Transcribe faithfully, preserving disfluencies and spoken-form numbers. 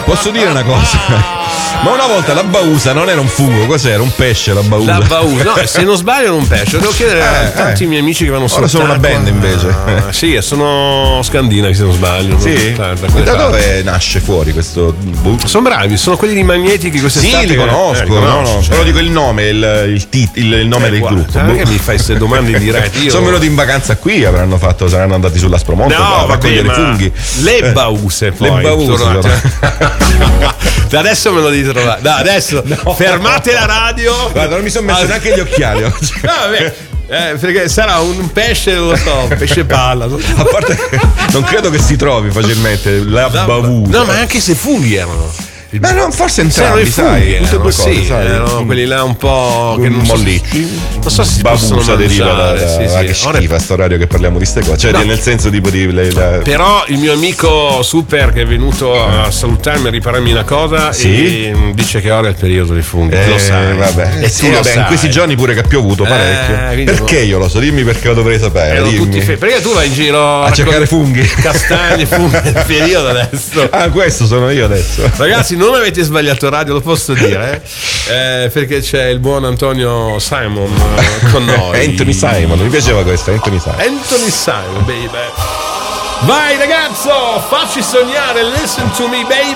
Posso dire una cosa? Ma una volta la bausa non era un fungo, cos'era? Un pesce la bausa? La bausa, no, se non sbaglio era un pesce. Devo chiedere a Eh, tanti eh. miei amici che vanno su. Ora sono una band invece. Ah, sì, sono scandinavi se non sbaglio. Sì? Da, da, Da dove nasce fuori questo? Sono bravi, sono quelli di Magneti che Sì, li conosco, eh, no, no, cioè. però dico il nome, il, il, tit- il, il nome Eh, del guarda, gruppo. perché mi fai queste domande in diretta? Io... Sono venuti in vacanza qui, avranno fatto, saranno andati sull'Aspromonte No, a vabbè, raccogliere ma funghi. le bause poi. Le bause, tornate. però. Da adesso me lo dite trovare. Da adesso fermate la radio. Guarda, non mi sono messo Ah, neanche gli occhiali oggi. No, vabbè. Eh, perché sarà un pesce, non lo so, pesce palla. No? A parte che non credo che si trovi facilmente la, La- bavusa. No, ma anche se funghi erano. Ma non, forse C'erano entrambi, i sai, funghi, tutte e due sì, cose, sai. erano quelli là un po' che non so, mollicci. non so se si possono Bavusa deriva da, mangiare, da, sì, da sì. che Ora- schifo a sto orario che parliamo di ste cose, cioè No. nel senso tipo di le- la- Però il mio amico Super che è venuto a salutarmi, a ripararmi una cosa, Sì? e dice che ora è il periodo dei funghi. Eh, lo sai. vabbè. E Eh, tu sì, lo vabbè, in sai. questi giorni pure che ha piovuto parecchio. Eh, quindi perché io lo so? Dimmi perché lo dovrei sapere. Erano dimmi. tutti fe- perché tu vai in giro A cercare funghi. Castagne, funghi nel periodo adesso. Ah, questo sono io adesso. Ragazzi, non avete sbagliato radio, lo posso dire, eh? Eh, perché c'è il buon Antonio Simon eh, con noi. Anthony Simon, mi piaceva questo, Anthony Simon. Anthony Simon, baby. Vai ragazzo, facci sognare, listen to me, baby.